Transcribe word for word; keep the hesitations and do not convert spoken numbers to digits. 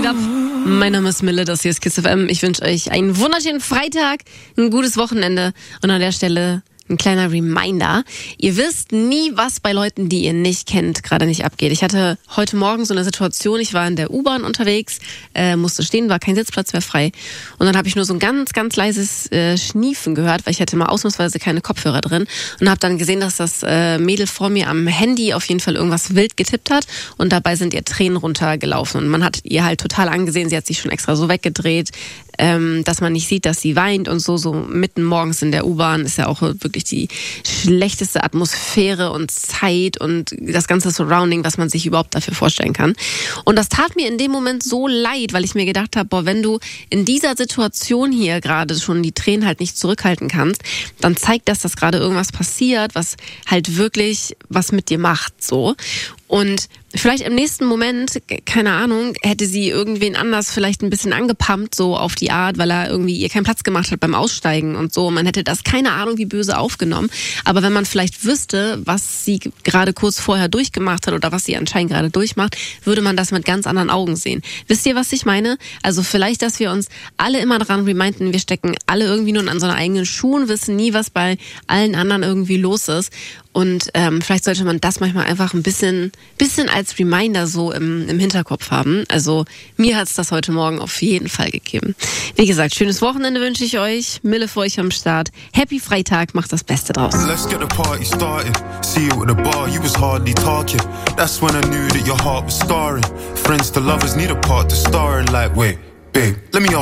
geht ab? Mein Name ist Mille, das hier ist Kiss F M. Ich wünsche euch einen wunderschönen Freitag, ein gutes Wochenende und an der Stelle ein kleiner Reminder. Ihr wisst nie, was bei Leuten, die ihr nicht kennt, gerade nicht abgeht. Ich hatte heute Morgen so eine Situation, ich war in der U-Bahn unterwegs, äh, musste stehen, war kein Sitzplatz mehr frei. Und dann habe ich nur so ein ganz, ganz leises äh, Schniefen gehört, weil ich hatte mal ausnahmsweise keine Kopfhörer drin. Und habe dann gesehen, dass das äh, Mädel vor mir am Handy auf jeden Fall irgendwas wild getippt hat. Und dabei sind ihr Tränen runtergelaufen. Und man hat ihr halt total angesehen, sie hat sich schon extra so weggedreht, ähm, dass man nicht sieht, dass sie weint und so, so mitten morgens in der U-Bahn ist ja auch wirklich die schlechteste Atmosphäre und Zeit und das ganze Surrounding, was man sich überhaupt dafür vorstellen kann. Und das tat mir in dem Moment so leid, weil ich mir gedacht habe, boah, wenn du in dieser Situation hier gerade schon die Tränen halt nicht zurückhalten kannst, dann zeigt das, dass gerade irgendwas passiert, was halt wirklich was mit dir macht, so. Und vielleicht im nächsten Moment, keine Ahnung, hätte sie irgendwen anders vielleicht ein bisschen angepumpt, so auf die Art, weil er irgendwie ihr keinen Platz gemacht hat beim Aussteigen und so. Man hätte das, keine Ahnung, wie böse aufgenommen. Aber wenn man vielleicht wüsste, was sie gerade kurz vorher durchgemacht hat oder was sie anscheinend gerade durchmacht, würde man das mit ganz anderen Augen sehen. Wisst ihr, was ich meine? Also vielleicht, dass wir uns alle immer daran reminden, wir stecken alle irgendwie nur in unseren eigenen Schuhen, wissen nie, was bei allen anderen irgendwie los ist. Und ähm, vielleicht sollte man das manchmal einfach ein bisschen, bisschen als Reminder so im, im Hinterkopf haben. Also mir hat's das heute Morgen auf jeden Fall gegeben. Wie gesagt, schönes Wochenende wünsche ich euch. Mille für euch am Start. Happy Freitag, macht das Beste draus. Let's get the party started. See you at the bar, you was hardly talking. That's when I knew that your heart was scarring. Friends to lovers need a part to star in. Like, wait, babe, let me ask.